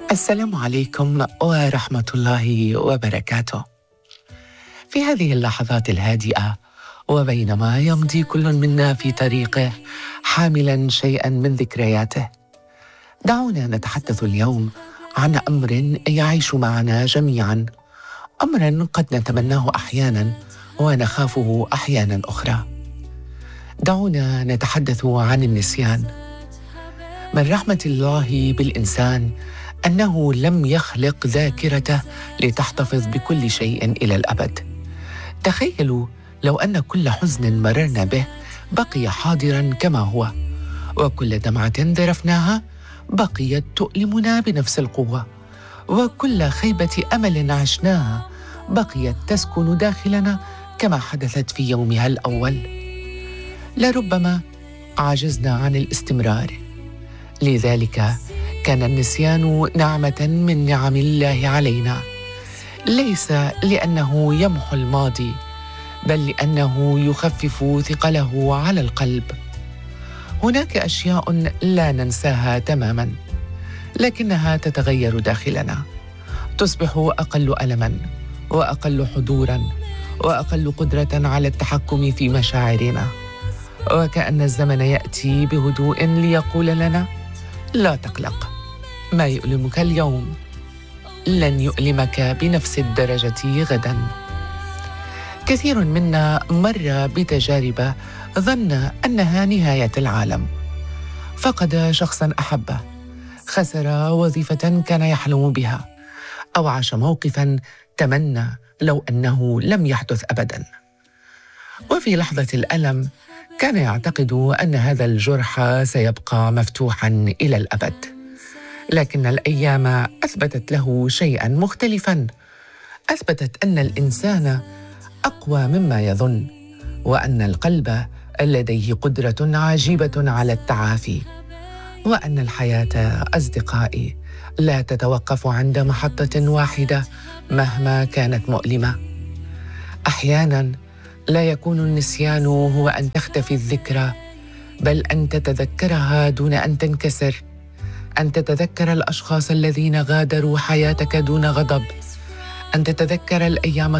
السلام عليكم ورحمة الله وبركاته. في هذه اللحظات الهادئة وبينما يمضي كل منا في طريقه حاملا شيئا من ذكرياته، دعونا نتحدث اليوم عن أمر يعيش معنا جميعا، أمر قد نتمناه أحيانا ونخافه أحيانا أخرى. دعونا نتحدث عن النسيان. من رحمة الله بالإنسان أنه لم يخلق ذاكرته لتحتفظ بكل شيء إلى الأبد. تخيلوا لو أن كل حزن مررنا به بقي حاضراً كما هو، وكل دمعة ذرفناها بقيت تؤلمنا بنفس القوة، وكل خيبة أمل عشناها بقيت تسكن داخلنا كما حدثت في يومها الأول. لربما عجزنا عن الاستمرار، لذلك كان النسيان نعمة من نعم الله علينا، ليس لأنه يمحو الماضي، بل لأنه يخفف ثقله على القلب. هناك أشياء لا ننساها تماماً، لكنها تتغير داخلنا، تصبح أقل ألماً وأقل حضوراً وأقل قدرة على التحكم في مشاعرنا، وكأن الزمن يأتي بهدوء ليقول لنا: لا تقلق، ما يؤلمك اليوم لن يؤلمك بنفس الدرجة غداً. كثير منا مر بتجارب ظن أنها نهاية العالم، فقد شخصاً أحبه، خسر وظيفة كان يحلم بها، أو عاش موقفاً تمنى لو أنه لم يحدث أبداً. وفي لحظة الألم كان يعتقد أن هذا الجرح سيبقى مفتوحاً إلى الأبد، لكن الأيام أثبتت له شيئاً مختلفاً. أثبتت أن الإنسان أقوى مما يظن، وأن القلب لديه قدرة عجيبة على التعافي، وأن الحياة أصدقائي لا تتوقف عند محطة واحدة مهما كانت مؤلمة. أحياناً لا يكون النسيان هو أن تختفي الذكرى، بل أن تتذكرها دون أن تنكسر، أن تتذكر الأشخاص الذين غادروا حياتك دون غضب، أن تتذكر الأيام